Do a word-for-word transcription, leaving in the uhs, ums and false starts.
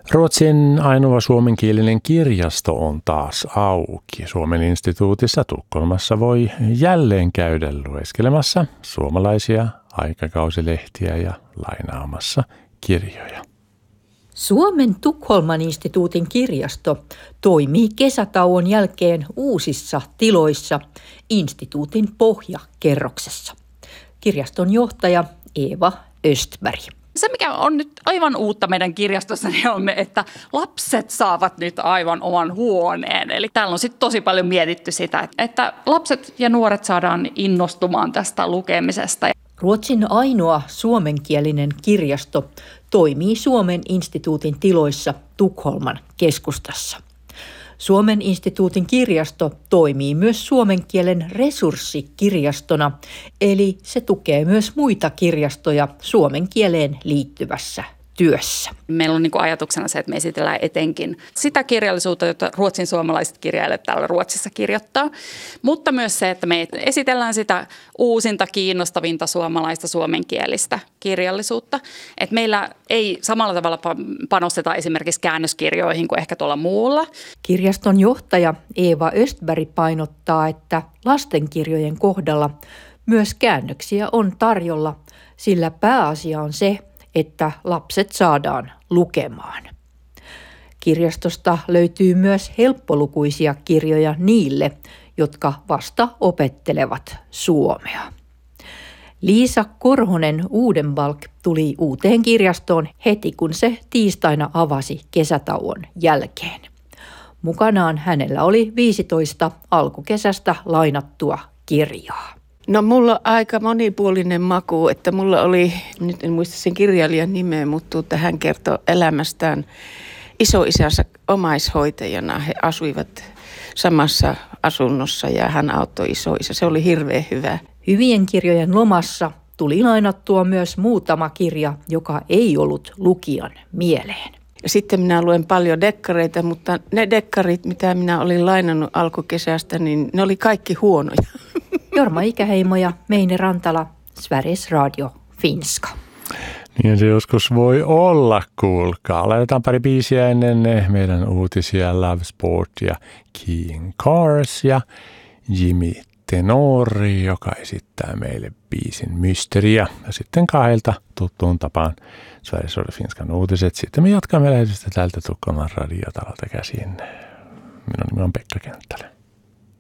Ruotsin ainoa suomenkielinen kirjasto on taas auki. Suomen instituutissa Tukholmassa voi jälleen käydä lueskelemassa suomalaisia aikakausilehtiä ja lainaamassa kirjoja. Suomen Tukholman instituutin kirjasto toimii kesätauon jälkeen uusissa tiloissa instituutin pohjakerroksessa. Kirjaston johtaja Eva Östberg. Se, mikä on nyt aivan uutta meidän kirjastossa, niin on, että lapset saavat nyt aivan oman huoneen. Eli täällä on sitten tosi paljon mietitty sitä, että lapset ja nuoret saadaan innostumaan tästä lukemisesta. Ruotsin ainoa suomenkielinen kirjasto toimii Suomen instituutin tiloissa Tukholman keskustassa. Suomen instituutin kirjasto toimii myös suomen kielen resurssikirjastona, eli se tukee myös muita kirjastoja suomen kieleen liittyvässä työssä. Meillä on niin kuin ajatuksena se, että me esitellään etenkin sitä kirjallisuutta, jota ruotsin suomalaiset kirjailijat täällä Ruotsissa kirjoittaa, mutta myös se, että me esitellään sitä uusinta, kiinnostavinta suomalaista suomenkielistä kirjallisuutta. Että meillä ei samalla tavalla panosteta esimerkiksi käännöskirjoihin kuin ehkä tuolla muulla. Kirjaston johtaja Eva Östberg painottaa, että lastenkirjojen kohdalla myös käännöksiä on tarjolla, sillä pääasia on se, että lapset saadaan lukemaan. Kirjastosta löytyy myös helppolukuisia kirjoja niille, jotka vasta opettelevat suomea. Liisa Korhonen Uudenbalk tuli uuteen kirjastoon heti, kun se tiistaina avasi kesätauon jälkeen. Mukanaan hänellä oli viisitoista alkukesästä lainattua kirjaa. No mulla on aika monipuolinen maku, että mulla oli, nyt en muista sen kirjailijan nimeä, mutta hän kertoi elämästään isoisänsä omaishoitajana. He asuivat samassa asunnossa ja hän auttoi isoisä. Se oli hirveän hyvä. Hyvien kirjojen lomassa tuli lainattua myös muutama kirja, joka ei ollut lukijan mieleen. Ja sitten minä luen paljon dekkareita, mutta ne dekkarit, mitä minä olin lainannut alkukesästä, niin ne oli kaikki huonoja. Jorma Ikäheimo ja Meine Rantala, Sveriges Radio Finska. Niin se joskus voi olla, kuulkaa. Laitetaan pari biisiä ennen meidän uutisia Love Sport ja Keen Cars ja Jimmy Tenori, joka esittää meille biisin Mysteria. Ja sitten kahdelta tuttuun tapaan Sveriges Radio Finskan uutiset. Sitten me jatkamme lähetystä täältä Tukholman radiotalolta käsin. Minun nimi on Pekka Kenttälä.